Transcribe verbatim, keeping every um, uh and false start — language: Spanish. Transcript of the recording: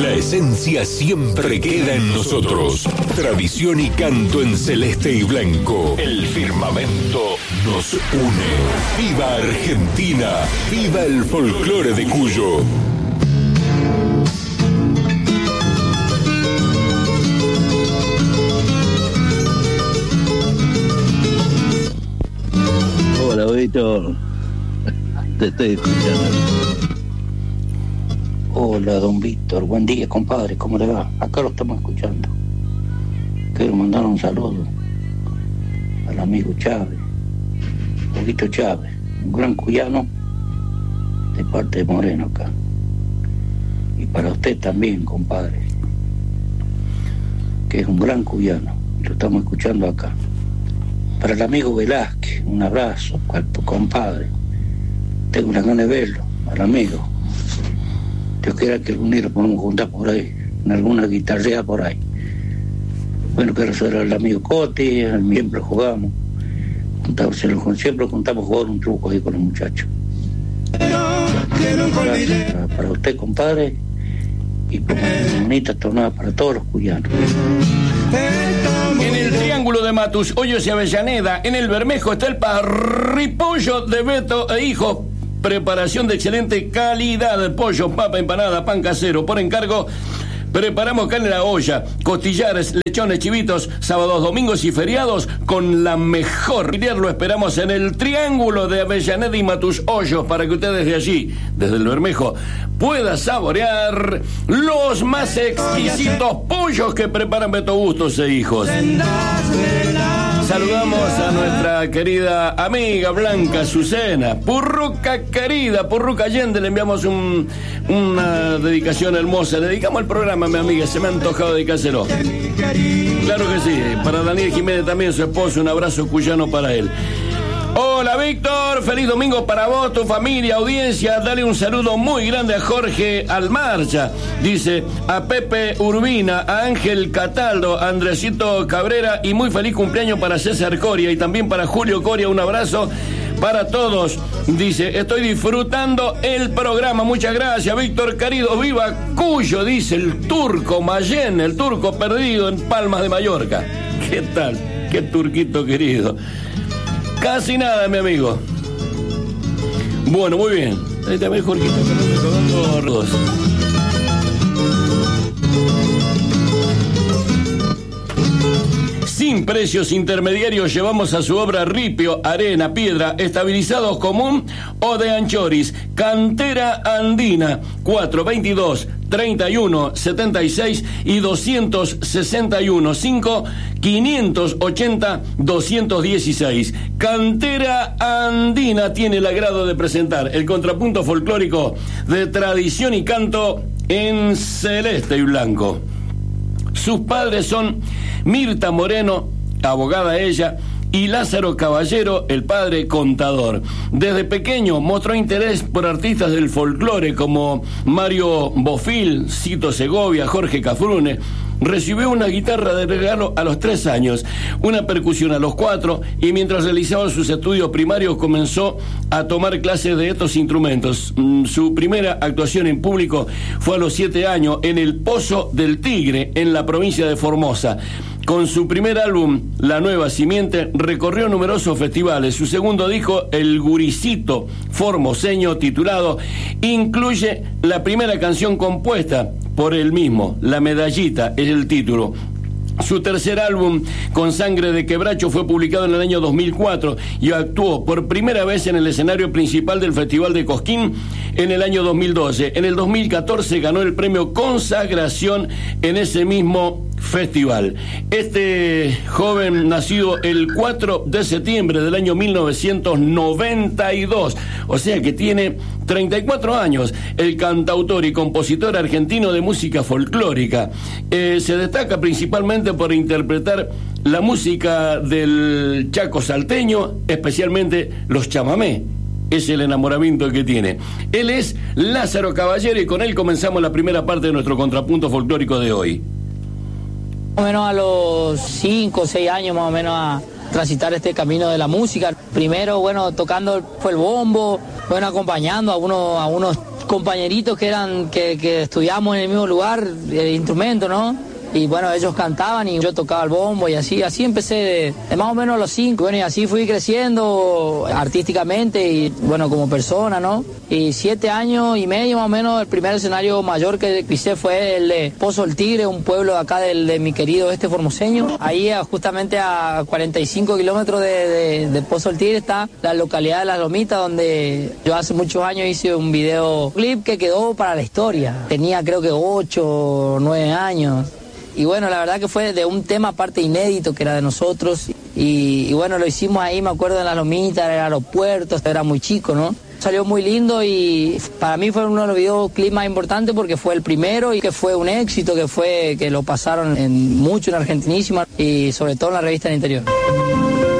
La esencia siempre queda en nosotros. Tradición y canto en celeste y blanco. El firmamento nos une. ¡Viva Argentina! ¡Viva el folclore de Cuyo! Hola, Víctor. Te estoy escuchando. Hola, don Víctor. Buen día, compadre. ¿Cómo le va? Acá lo estamos escuchando. Quiero mandar un saludo al amigo Chávez, Huguito Chávez, un gran cuyano de parte de Moreno acá. Y para usted también, compadre, que es un gran cuyano. Lo estamos escuchando acá. Para el amigo Velázquez, un abrazo, compadre. Tengo una ganas de verlo, al amigo. Dios quiera que algún día lo podamos juntar por ahí, en alguna guitarrea por ahí. Bueno, quiero saludar al amigo Coti, al siempre jugamos. Juntamos, siempre juntamos a jugar un truco ahí con los muchachos. Gracias para, para usted, compadre, y por una bonita tornada para todos los cuyanos. En el Triángulo de Matus, Hoyos y Avellaneda, en el Bermejo está el parripollo de Beto e Hijo. Preparación de excelente calidad, pollo, papa, empanada, pan casero, por encargo. Preparamos carne en la olla, costillares, lechones, chivitos, sábados, domingos y feriados con la mejor. Lo esperamos en el Triángulo de Avellaneda y Matus Hoyos para que ustedes de allí, desde el Bermejo, puedan saborear los más exquisitos pollos que preparan Beto Bustos e Hijos. Saludamos a nuestra querida amiga Blanca Azucena, Purruca querida, Purruca Allende, le enviamos un, una dedicación hermosa. Le dedicamos el programa, mi amiga, se me ha antojado dedicárselo. Claro que sí, para Daniel Jiménez también, su esposo, un abrazo cuyano para él. Hola Víctor, feliz domingo para vos, tu familia, audiencia. Dale un saludo muy grande a Jorge Almarcha, dice, a Pepe Urbina, a Ángel Cataldo, a Andresito Cabrera y muy feliz cumpleaños para César Coria y también para Julio Coria. Un abrazo para todos. Dice, estoy disfrutando el programa. Muchas gracias, Víctor querido. Viva Cuyo, dice el turco Mayen, el turco perdido en Palmas de Mallorca. ¿Qué tal? Qué turquito querido. Casi nada, mi amigo. Bueno, muy bien. Ahí está el Jorquito, que no me colgando dos. Sin precios intermediarios llevamos a su obra ripio, arena, piedra, estabilizados común o de anchoris. Cantera Andina, cuatro veintidós, treinta y uno, setenta y seis y doscientos sesenta y uno, cinco, quinientos ochenta, doscientos dieciséis. Cantera Andina tiene el agrado de presentar el contrapunto folclórico de tradición y canto en celeste y blanco. Sus padres son Mirta Moreno, abogada ella, y Lázaro Caballero, el padre contador. Desde pequeño mostró interés por artistas del folclore como Mario Bofil, Cito Segovia, Jorge Cafrune. Recibió una guitarra de regalo a los tres años, una percusión a los cuatro, y mientras realizaba sus estudios primarios comenzó a tomar clases de estos instrumentos. Su primera actuación en público fue a los siete años en el Pozo del Tigre, en la provincia de Formosa. Con su primer álbum, La Nueva Simiente, recorrió numerosos festivales. Su segundo disco, El Guricito Formoseño, titulado, incluye la primera canción compuesta por él mismo, La Medallita es el título. Su tercer álbum, Con Sangre de Quebracho, fue publicado en el año dos mil cuatro y actuó por primera vez en el escenario principal del Festival de Cosquín en el año dos mil doce. En el dos mil catorce ganó el premio Consagración en ese mismo festival. Este joven, nacido el cuatro de septiembre del año mil novecientos noventa y dos, o sea que tiene treinta y cuatro años, el cantautor y compositor argentino de música folclórica. Eh, se destaca principalmente por interpretar la música del Chaco salteño, especialmente los chamamé. Es el enamoramiento que tiene. Él es Lázaro Caballero y con él comenzamos la primera parte de nuestro contrapunto folclórico de hoy. Más o menos a los cinco o seis años más o menos a transitar este camino de la música. Primero, bueno, tocando fue el bombo, bueno, acompañando a unos, a unos compañeritos que eran que, que estudiamos en el mismo lugar, el instrumento, ¿no? Y bueno, ellos cantaban y yo tocaba el bombo y así, así empecé de, de más o menos a los cinco. Bueno, y así fui creciendo artísticamente y bueno, como persona, ¿no? Y siete años y medio más o menos, el primer escenario mayor que pisé fue el de Pozo el Tigre, un pueblo de acá del, de mi querido este formoseño. Ahí justamente a cuarenta y cinco kilómetros de, de, de Pozo el Tigre está la localidad de Las Lomitas, donde yo hace muchos años hice un videoclip que quedó para la historia. Tenía creo que ocho o nueve años. Y bueno, la verdad que fue de un tema aparte inédito que era de nosotros. Y, y bueno, lo hicimos ahí, me acuerdo, en Las Lomitas, en el aeropuerto, era muy chico, ¿no? Salió muy lindo y para mí fue uno de los videoclips más importantes porque fue el primero y que fue un éxito, que fue que lo pasaron en mucho en Argentinísima y sobre todo en la revista del Interior.